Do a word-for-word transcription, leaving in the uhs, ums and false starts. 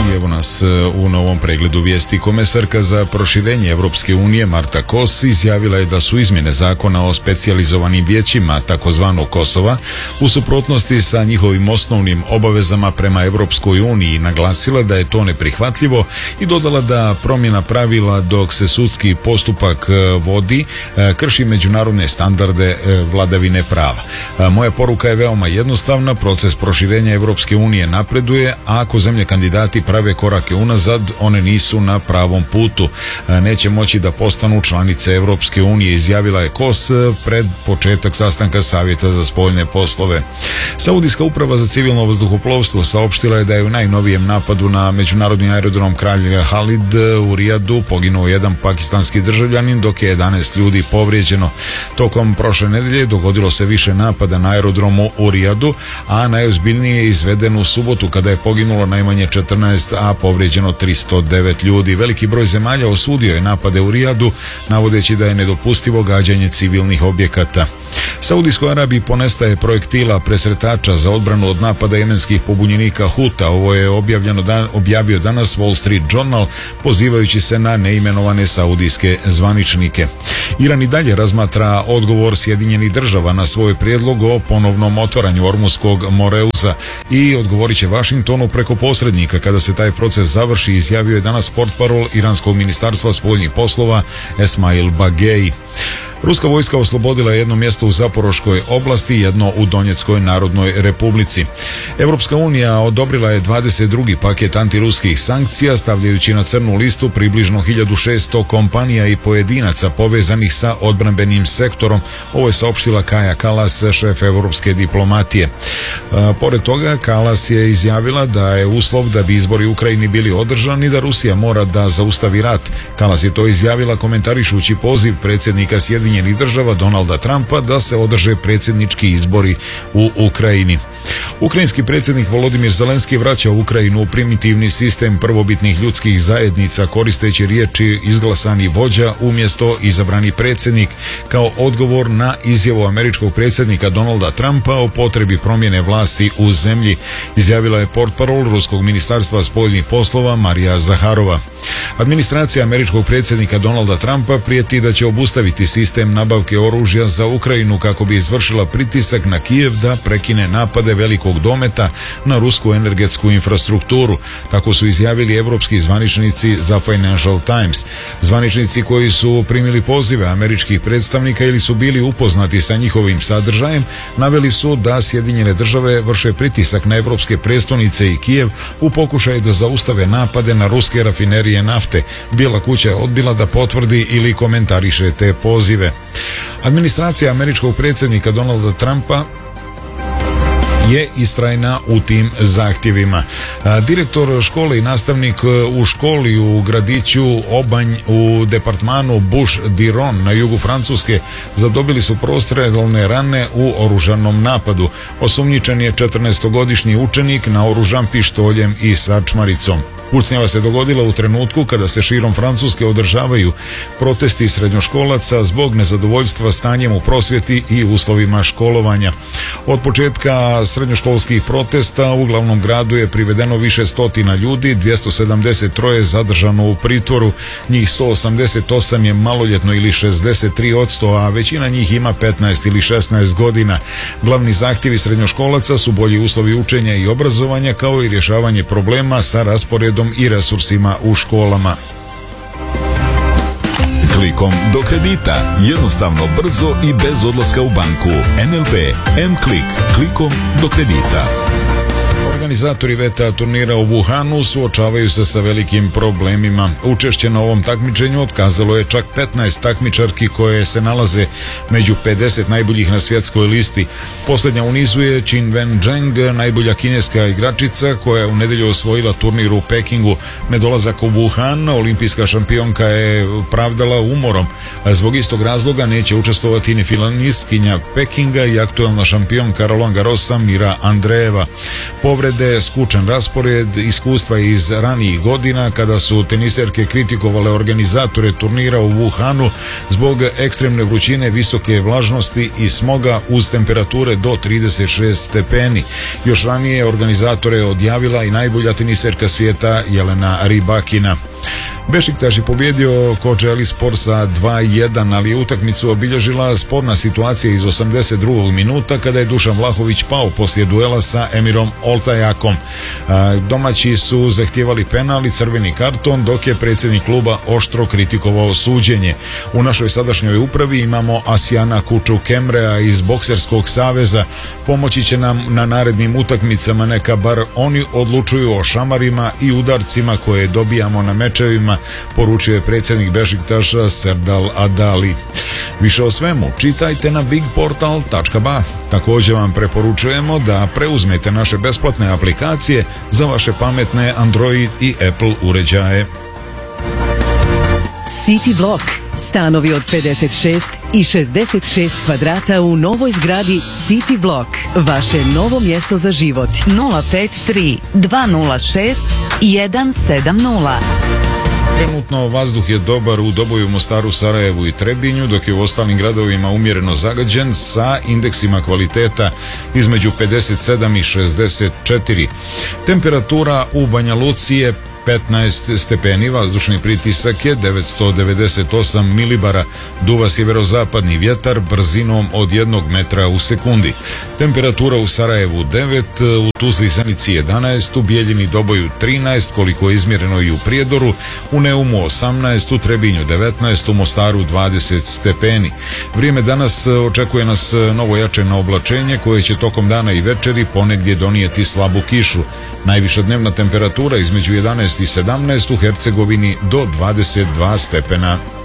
Evo nas u novom pregledu vijesti. Komesarka za proširenje Evropske unije Marta Kos izjavila je da su izmjene zakona o specijalizovanim vijećima takozvanog Kosova u suprotnosti sa njihovim osnovnim obavezama prema Evropskoj uniji. Naglasila da je to neprihvatljivo i dodala da promjena pravila dok se sudski postupak vodi krši međunarodne standarde vladavine prava. Moja poruka je veoma jednostavna. Proces proširenja Evropske unije napreduje, a ako zemlje kandidati prave korake unazad, one nisu na pravom putu. Neće moći da postanu članice Evropske unije, izjavila je Kos pred početak sastanka Savjeta za spoljne poslove. Saudijska uprava za civilno vazduhoplovstvo saopštila je da je u najnovijem napadu na međunarodni aerodrom Kralj Halid u Rijadu poginuo jedan pakistanski državljanin, dok je jedanaest ljudi povrijeđeno. Tokom prošle nedelje dogodilo se više napada na aerodromu u Rijadu, a najozbiljnije je izveden u subotu kada je poginulo najmanje četrnaest, a povrijeđeno tristo devet ljudi. Veliki broj zemalja osudio je napade u Rijadu, navodeći da je nedopustivo gađanje civilnih objekata. Saudijskoj Arabiji ponestaje projektila presretača za odbranu od napada jemenskih pobunjenika Huta. Ovo je objavljeno dan, objavio danas Wall Street Journal, pozivajući se na neimenovane saudijske zvaničnike. Iran i dalje razmatra odgovor Sjedinjenih država na svoj prijedlog o ponovnom otvaranju Ormuskog moreuza i odgovorit će Vašingtonu preko posrednika kada se taj proces završi, izjavio je danas portparol Iranskog ministarstva spoljnih poslova Esmail Bagei. Ruska vojska oslobodila jedno mjesto u Zaporoškoj oblasti, jedno u Donjeckoj narodnoj republici. Europska unija odobrila je dvadeset drugi paket antiruskih sankcija, stavljajući na crnu listu približno hiljadu šesto kompanija i pojedinaca povezanih sa odbrambenim sektorom. Ovo je saopštila Kaja Kallas, šef europske diplomatije. A, pored toga, Kallas je izjavila da je uslov da bi izbori u Ukrajini bili održani da Rusija mora da zaustavi rat. Kallas je to izjavila komentarišući poziv predsjednika Sjedinjenih država Donalda Trumpa da se održe predsjednički izbori u Ukrajini. Ukrajinski predsjednik Volodimir Zelenski vraća Ukrajinu u primitivni sistem prvobitnih ljudskih zajednica, koristeći riječi izglasani vođa umjesto izabrani predsjednik, kao odgovor na izjavu američkog predsjednika Donalda Trumpa o potrebi promjene vlasti u zemlji, izjavila je portparol Ruskog ministarstva spoljnih poslova Marija Zaharova. Administracija američkog predsjednika Donalda Trumpa prijeti da će obustaviti sistem nabavke oružja za Ukrajinu kako bi izvršila pritisak na Kijev da prekine napade velikog dometa na rusku energetsku infrastrukturu. Tako su izjavili evropski zvaničnici za Financial Times. Zvaničnici koji su primili pozive američkih predstavnika ili su bili upoznati sa njihovim sadržajem, naveli su da Sjedinjene države vrše pritisak na evropske prestonice i Kijev u pokušaju da zaustave napade na ruske rafinerije nafte. Bijela kuća je odbila da potvrdi ili komentariše te pozive. Administracija američkog predsjednika Donalda Trumpa je istrajna u tim zahtjevima. Direktor škole i nastavnik u školi u gradiću Obanj u departmanu Bush-Diron na jugu Francuske zadobili su prostrelne rane u oružanom napadu. Osumnjičen je četrnaestogodišnji učenik naoružan pištoljem i sačmaricom. Pucnjava se dogodila u trenutku kada se širom Francuske održavaju protesti srednjoškolaca zbog nezadovoljstva stanjem u prosvjeti i uslovima školovanja. Od početka srednjoškolskih protesta u glavnom gradu je privedeno više stotina ljudi, dvjesto sedamdeset tri je zadržano u pritvoru, njih sto osamdeset osam je maloljetno ili šezdeset tri posto, a većina njih ima petnaest ili šesnaest godina. Glavni zahtjevi srednjoškolaca su bolji uslovi učenja i obrazovanja, kao i rješavanje problema sa rasporedom i resursima u školama. Klikom do kredita, jednostavno, brzo i bez odlaska u banku. N L B M-Klik, klikom do kredita. Organizatori VTA turnira u Wuhanu suočavaju se sa velikim problemima. Učešće na ovom takmičenju otkazalo je čak petnaest takmičarki koje se nalaze među pedeset najboljih na svjetskoj listi. Posljednja u nizu je Qin Wen Zheng, najbolja kineska igračica koja je u nedjelju osvojila turnir u Pekingu. Nedolazak u Wuhan olimpijska šampionka je pravdala umorom. Zbog istog razloga neće učestvovati ni finalistkinja Pekinga i aktualna šampionka Roland Garrosa Mira Andreeva. Povred povrede, skučan raspored, iskustva iz ranijih godina kada su teniserke kritikovale organizatore turnira u Wuhanu zbog ekstremne vrućine, visoke vlažnosti i smoga uz temperature do trideset šest stepeni. Još ranije je organizatore odjavila i najbolja teniserka svijeta Jelena Rybakina. Bešiktaš je pobjedio Kocaelispor sa dva jedan, ali je utakmicu obilježila sporna situacija iz osamdeset drugog minuta kada je Dušan Vlahović pao poslije duela sa Emirom Oltajakom. Domaći su zahtijevali penal i crveni karton, dok je predsjednik kluba oštro kritikovao suđenje. U našoj sadašnjoj upravi imamo Asijana Kuču Kemrea iz Bokserskog saveza. Pomoći će nam na narednim utakmicama, neka bar oni odlučuju o šamarima i udarcima koje dobijamo na mečevima, poručio je predsjednik Bešiktaša Serdal Adali. Više o svemu čitajte na big portal tačka ba. Također vam preporučujemo da preuzmete naše besplatne aplikacije za vaše pametne Android i Apple uređaje. City Block. Stanovi od pedeset šest i šezdeset šest kvadrata u novoj zgradi City Block. Vaše novo mjesto za život. nula pet tri dva nula šest jedan sedam nula. Trenutno vazduh je dobar u Doboju, Mostaru, Sarajevu i Trebinju, dok je u ostalim gradovima umjereno zagađen sa indeksima kvaliteta između pedeset sedam i šezdeset četiri. Temperatura u Banja Luci je petnaest stepeni, vazdušni pritisak je devetsto devedeset osam milibara, duva sjeverozapadni vjetar brzinom od jednog metra u sekundi. Temperatura u Sarajevu devet, u Tuzli i Sjenici jedanaest, u Bijeljini, Doboju trinaest, koliko je izmjereno i u Prijedoru, u Neumu osamnaest, u Trebinju devetnaest, u Mostaru dvadeset stepeni. Vrijeme danas očekuje nas novojačeno oblačenje koje će tokom dana i večeri ponegdje donijeti slabu kišu. Najviša dnevna temperatura između jedanaest i sedamnaest, u Hercegovini do dvadeset dva stepena.